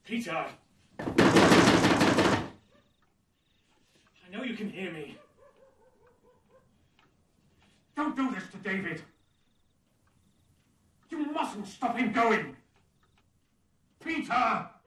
Peter! I know you can hear me. Don't do this to David. You mustn't stop him going. Peter!